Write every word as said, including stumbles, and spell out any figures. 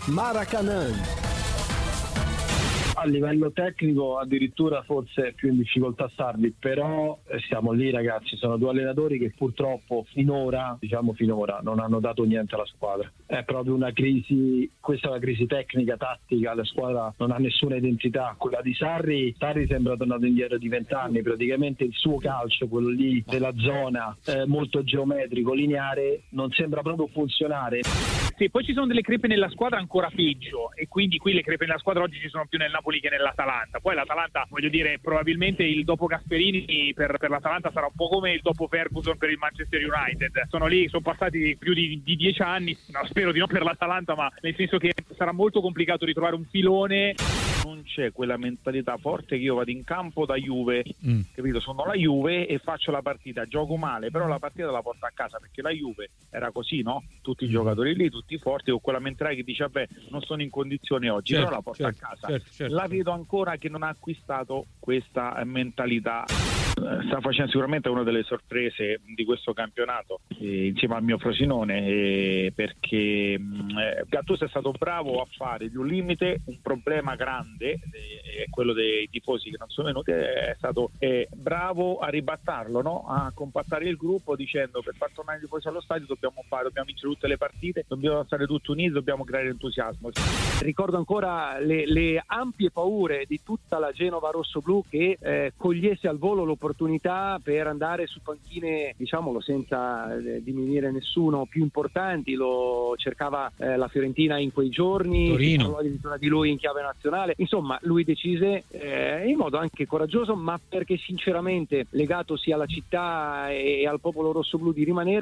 Maracanã. A livello tecnico addirittura forse più in difficoltà Sarri, però eh, siamo lì ragazzi, sono due allenatori che purtroppo finora, diciamo finora, non hanno dato niente alla squadra. È proprio una crisi, questa è una crisi tecnica, tattica, la squadra non ha nessuna identità. Quella di Sarri, Sarri sembra tornato indietro di vent'anni, praticamente il suo calcio, quello lì della zona, eh, molto geometrico, lineare, non sembra proprio funzionare. Sì, poi ci sono delle crepe nella squadra ancora peggio, e quindi qui le crepe nella squadra oggi ci sono più nel Napoli che nell'Atalanta. Poi l'Atalanta, voglio dire, probabilmente il dopo Gasperini per, per l'Atalanta sarà un po' come il dopo Ferguson per il Manchester United. Sono lì, sono passati più di, di dieci anni, no, spero di no per l'Atalanta, ma nel senso che sarà molto complicato ritrovare un filone. Non c'è quella mentalità forte che io vado in campo da Juve, mm. capito? Sono la Juve e faccio la partita, gioco male, però la partita la porto a casa, perché la Juve era così, no? Tutti i giocatori lì, tutti forti, con quella mentalità che dice vabbè, non sono in condizione oggi, certo, però la porto certo, a casa. certo, certo. La vedo ancora che non ha acquistato questa mentalità. Sta facendo sicuramente una delle sorprese di questo campionato, eh, insieme al mio Frosinone, eh, perché eh, Gattuso è stato bravo a fare di un limite un problema grande, eh, quello dei tifosi che non sono venuti, è stato eh, bravo a ribattarlo, no? A compattare il gruppo dicendo per far tornare i tifosi allo stadio dobbiamo fare, dobbiamo vincere tutte le partite, dobbiamo stare tutti uniti, dobbiamo creare entusiasmo. Ricordo ancora le, le ampie paure di tutta la Genova rossoblù che eh, cogliesse al volo l'opportunità per andare su panchine, diciamolo senza eh, diminuire nessuno, più importanti. Lo cercava eh, la Fiorentina in quei giorni, Torino. parlò addirittura di lui in chiave nazionale. Insomma, lui decise eh, in modo anche coraggioso, ma perché sinceramente legato sia alla città e, e al popolo rossoblù di rimanere.